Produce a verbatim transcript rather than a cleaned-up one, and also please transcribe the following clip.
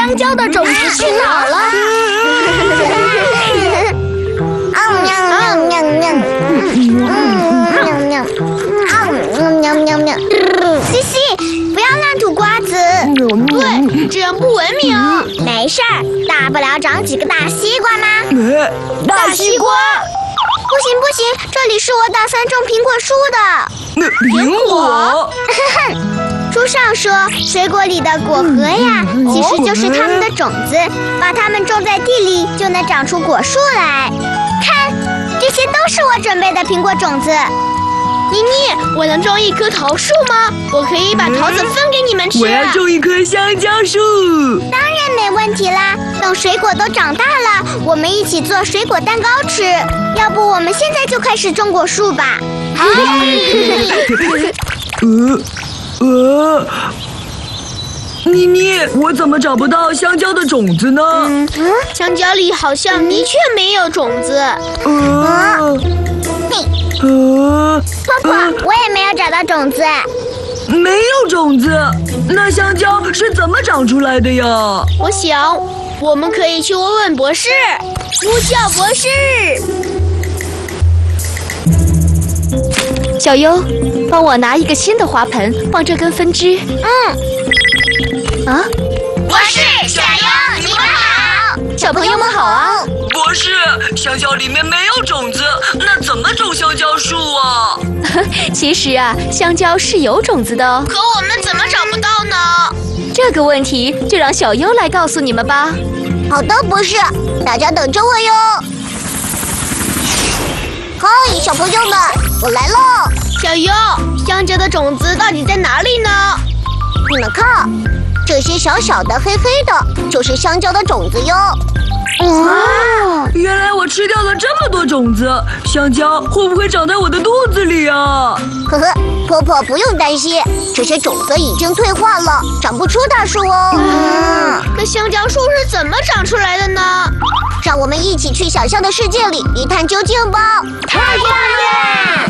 香蕉的种子去哪儿了？ 嗯喵喵喵喵，嗯喵喵，喵喵喵。西西，不要乱吐瓜子。 对，这样不文明。 没事儿，大不了长几个大西瓜吗？ 大西瓜。 不行不行，这里是我打算种苹果树的。 那苹果？ 书上说，水果里的果核呀，其实就是它们的种子，把它们种在地里，就能长出果树来。看，这些都是我准备的苹果种子。 妮妮，我能种一棵桃树吗？我可以把桃子分给你们吃。 我要种一棵香蕉树。 当然没问题啦！等水果都长大了，我们一起做水果蛋糕吃。要不我们现在就开始种果树吧？好。 呃呃，妮妮，我怎么找不到香蕉的种子呢？ 嗯，香蕉里好像的确没有种子。 呃呃， 婆婆，我也没有找到种子。 没有种子，那香蕉是怎么长出来的呀？ 我想，我们可以去问问博士，呼叫博士。 小优，帮我拿一个新的花盆放这根分支。 嗯。 啊， 博士，小优，你们好。 小朋友们好啊！ 博士，香蕉里面没有种子，那怎么种香蕉树啊？ 其实啊，香蕉是有种子的哦。 可我们怎么找不到呢？ 这个问题就让小优来告诉你们吧。 好的，博士，大家等着我哟。嗨，小朋友们，我来了。 小优，香蕉的种子到底在哪里呢？ 你们看，这些小小的黑黑的，就是香蕉的种子哟。 啊！原来我吃掉了这么多种子，香蕉会不会长在我的肚子里啊？ 呵呵，婆婆不用担心，这些种子已经退化了，长不出大树哦。 嗯，那香蕉树是怎么长出来的呢？ 让我们一起去想象的世界里一探究竟吧！太棒了！